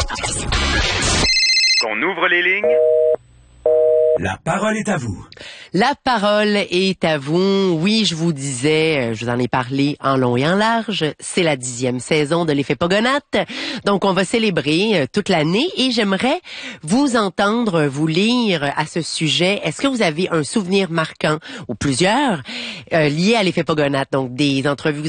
Qu'on ouvre les lignes. La parole est à vous. La parole est à vous. Oui, je vous disais, je vous en ai parlé en long et en large. C'est la 10e saison de l'Effet Pogonate. Donc, on va célébrer toute l'année et j'aimerais vous entendre vous lire à ce sujet. Est-ce que vous avez un souvenir marquant ou plusieurs liés à l'Effet Pogonate? Donc, des entrevues